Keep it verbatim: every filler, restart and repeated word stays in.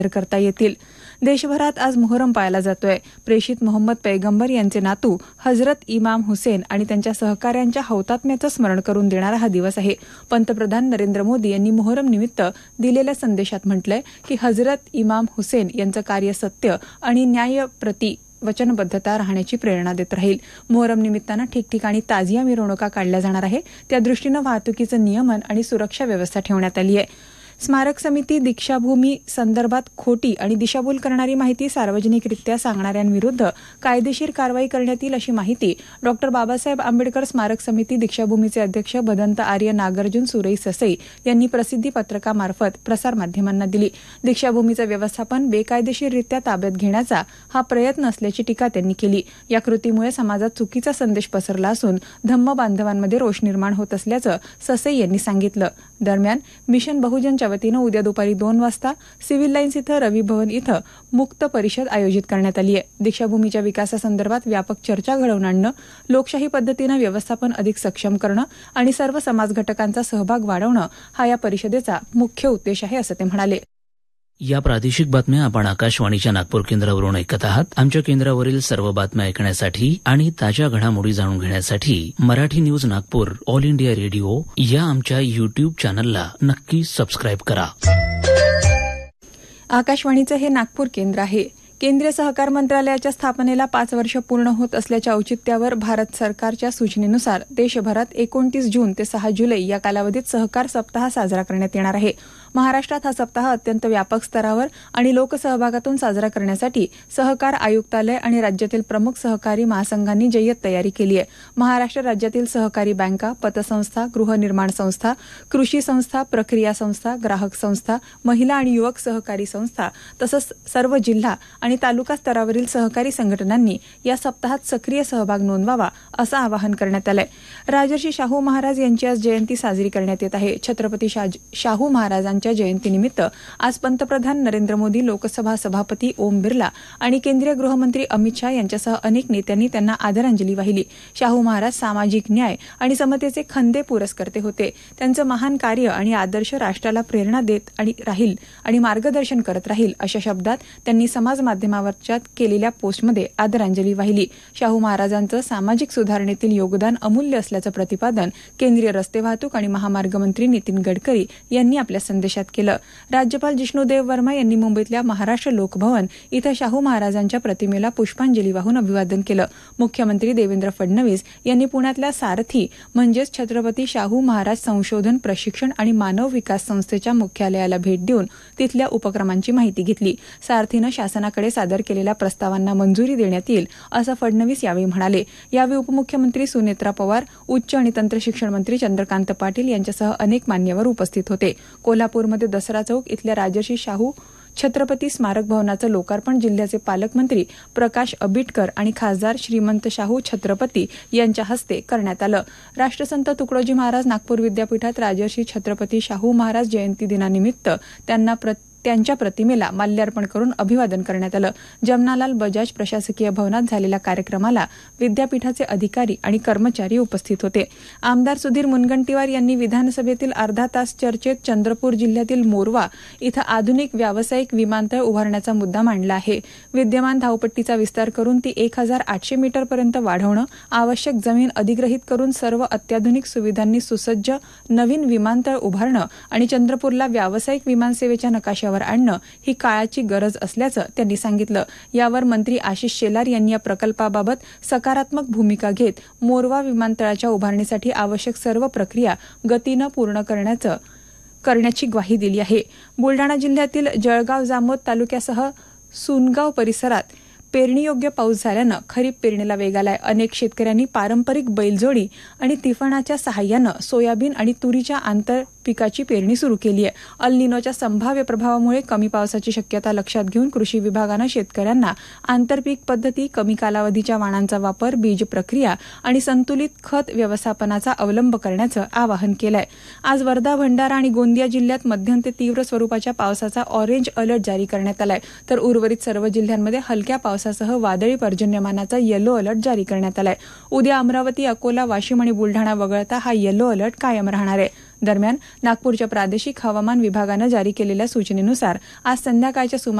करता येतील. देशभरात आज मोहरम पाळला जातोय. प्रेषित मोहम्मद पैगंबर यांचे नातू हजरत इमाम हुसेन आणि त्यांच्या सहकाऱ्यांच्या हौतात्म्याचं स्मरण करून देणारा हा दिवस आहे. पंतप्रधान नरेंद्र मोदी यांनी मोहरम निमित्त दिलेल्या संदेशात म्हटलंय की हजरत इमाम हुसेन यांचं कार्य सत्य आणि न्यायप्रती वचनबद्धता राहण्याची प्रेरणा देत राहील. मोहरम निमित्तानं ठिकठिकाणी ताजिया मिरवणुका काढल्या जाणार आहे. त्या दृष्टीनं वाहतुकीचं नियमन आणि सुरक्षा व्यवस्था ठेवण्यात आली आहे. स्मारक समिती दीक्षाभूमी संदर्भात खोटी आणि दिशाभूल करणारी माहिती सार्वजनिकरित्या सांगणाऱ्यांविरुद्ध कायदेशीर कारवाई करण्यात येईल अशी माहिती डॉक्टर बाबासाहेब आंबेडकर स्मारक समिती दीक्षाभूमीचे अध्यक्ष भदंत आर्य नागार्जुन सुरई ससई यांनी प्रसिद्धी पत्रकामार्फत प्रसारमाध्यमांना दिली. दीक्षाभूमीचं व्यवस्थापन बेकायदेशीररित्या ताब्यात घेण्याचा हा प्रयत्न असल्याची टीका त्यांनी केली. या कृतीमुळे समाजात चुकीचा संदेश पसरला असून धम्म बांधवांमध्ये रोष निर्माण होत असल्याचं ससई यांनी सांगितलं. दरम्यान मिशन बहुजनच्या वतीनं उद्या दुपारी दोन वाजता सिव्हिल लाईन्स इथं रवी भवन इथं मुक्त परिषद आयोजित करण्यात आली आहे. दीक्षाभूमीच्या विकासासंदर्भात व्यापक चर्चा घडवून आणणं, लोकशाही पद्धतीनं व्यवस्थापन अधिक सक्षम करणं आणि सर्व समाज घटकांचा सहभाग वाढवणं हा या परिषदेचा मुख्य उद्देश आहे, असं ते म्हणाले. या प्रादेशिक बातम्या आपण आकाशवाणीच्या नागपूर केंद्रावरून ऐकत आहात. आमच्या केंद्रावरील सर्व बातम्या ऐकण्यासाठी आणि ताज्या घडामोडी जाणून घेण्यासाठी Marathi news Nagpur all India radio या आमच्या युट्यूब चॅनलला नक्की सबस्क्राईब करा. आकाशवाणीचं हे नागपूर केंद्र आहे. केंद्रीय सहकार मंत्रालयाच्या स्थापनेला पाच वर्ष पूर्ण होत असल्याच्या औचित्यावर भारत सरकारच्या सूचनेनुसार देशभरात एकोणतीस जून ते सहा जुलै या कालावधीत सहकार सप्ताह साजरा करण्यात येणार आहे. महाराष्ट्रात हा सप्ताह अत्यंत व्यापक स्तरावर आणि लोकसहभागातून साजरा करण्यासाठी सहकार आयुक्तालय आणि राज्यातील प्रमुख सहकारी महासंघांनी जय्यत तयारी केली आहे. महाराष्ट्र राज्यातील सहकारी बँका, पतसंस्था, गृहनिर्माण संस्था, कृषी संस्था, प्रक्रिया संस्था, ग्राहक संस्था, महिला आणि युवक सहकारी संस्था तसंच सर्व जिल्हा आणि तालुका स्तरावरील सहकारी संघटनांनी या सप्ताहात सक्रिय सहभाग नोंदवावा असं आवाहन करण्यात आलंय. राजर्षी शाहू महाराज यांची आज जयंती साजरी करण्यात येत आहे. छत्रपती शाहू महाराजांच्या जयंतीनिमित्त आज पंतप्रधान नरेंद्र मोदी, लोकसभा सभापती ओम बिर्ला आणि केंद्रीय गृहमंत्री अमित शाह यांच्यासह अनेक नेत्यांनी त्यांना आदरांजली वाहिली. शाहू महाराज सामाजिक न्याय आणि समतेचे खंदे पुरस्कर्ते होते. त्यांचं महान कार्य आणि आदर्श राष्ट्राला प्रेरणा देत आणि राहील आणि मार्गदर्शन करत राहील अशा शब्दात त्यांनी समाज माध्यमावरच्या केलेल्या पोस्टमध्ये आदरांजली वाहिली. शाहू महाराजांचं सामाजिक सुधारणेतील योगदान अमूल्य असल्याचं प्रतिपादन केंद्रीय रस्ते वाहतूक आणि महामार्ग मंत्री नितीन गडकरी यांनी आपल्या संदेशात केलं. राज्यपाल जिष्णुदेव वर्मा यांनी मुंबईतल्या महाराष्ट्र लोकभवन इथं शाहू महाराजांच्या प्रतिमेला पुष्पांजली वाहून अभिवादन केलं. मुख्यमंत्री देवेंद्र फडणवीस यांनी पुण्यातल्या सारथी म्हणजेच छत्रपती शाहू महाराज संशोधन, प्रशिक्षण आणि मानव विकास संस्थेच्या मुख्यालयाला भेट देऊन तिथल्या उपक्रमांची माहिती घेतली. सारथीनं शासनाकडे सादर केलेल्या प्रस्तावांना मंजुरी देण्यात येईल असं फडणवीस यावेळी म्हणाले. यावेळी उपमुख्यमंत्री सुनेत्रा पवार, उच्च आणि तंत्रशिक्षण मंत्री चंद्रकांत पाटील यांच्यासह अनेक मान्यवर उपस्थित होते. कोल्हापूरमध्ये दसरा चौक इथल्या राजर्षी शाहू छत्रपती स्मारक भवनाचं लोकार्पण जिल्ह्याचे पालकमंत्री प्रकाश आंबेडकर आणि खासदार श्रीमंत शाहू छत्रपती यांच्या हस्ते करण्यात आलं. राष्ट्रसंत तुकडोजी महाराज नागपूर विद्यापीठात राजर्षी छत्रपती शाहू महाराज जयंती दिनानिमित्त त्यांना त्यांच्या प्रतिमेला माल्यार्पण करून अभिवादन करण्यात आलं. जमनालाल बजाज प्रशासकीय भवनात झालेल्या कार्यक्रमाला विद्यापीठाचे अधिकारी आणि कर्मचारी उपस्थित होते. आमदार सुधीर मुनगंटीवार यांनी विधानसभेतील अर्धा तास चर्चेत चंद्रपूर जिल्ह्यातील मोरवा इथं आधुनिक व्यावसायिक विमानतळ उभारण्याचा मुद्दा मांडला आहे. विद्यमान धावपट्टीचा विस्तार करून ती एक हजार आठशे मीटरपर्यंत वाढवणं, आवश्यक जमीन अधिग्रहित करून सर्व अत्याधुनिक सुविधांनी सुसज्ज नवीन विमानतळ उभारणं आणि चंद्रपूरला व्यावसायिक विमानसेवेच्या नकाशावर आणणं ही काळाची गरज असल्याचं त्यांनी सांगितलं. यावर मंत्री आशिष शेलार यांनी या प्रकल्पाबाबत सकारात्मक भूमिका घेत मोरवा विमानतळाच्या उभारणीसाठी आवश्यक सर्व प्रक्रिया गतीनं पूर्ण करण्याचं करण्याची ग्वाही दिली आहे. बुलडाणा जिल्ह्यातील जळगाव जामोद तालुक्यासह सुनगाव परिसरात पेरणीयोग्य पाऊस झाल्यानं खरीप पेरणीला वेग आलाय. अनेक शेतकऱ्यांनी पारंपरिक बैलजोडी आणि तिफाणाच्या सहाय्यानं सोयाबीन आणि तुरीच्या आंतर पिकाची पेरणी सुरू केली आहे. अल निनोच्या संभाव्य प्रभावामुळे कमी पावसाची शक्यता लक्षात घेऊन कृषी विभागानं शेतकऱ्यांना आंतरपीक पद्धती, कमी कालावधीच्या वाणांचा वापर, बीज प्रक्रिया आणि संतुलित खत व्यवस्थापनाचा अवलंब करण्याचं आवाहन केलंय. आज वर्धा, भंडारा आणि गोंदिया जिल्ह्यात मध्यम ते तीव्र स्वरूपाच्या पावसाचा ऑरेंज अलर्ट जारी करण्यात आलाय. तर उर्वरित सर्व जिल्ह्यांमध्ये हलक्या पावसासह वादळी पर्जन्यमानाचा येलो अलर्ट जारी करण्यात आलाय. उद्या अमरावती, अकोला, वाशिम आणि बुलढाणा वगळता हा येलो अलर्ट कायम राहणार आहे. दरम्यान नागपूरच्या प्रादेशिक हवामान विभागानं जारी केलेल्या सूचनेनुसार आज संध्याकाळच्या सुमारास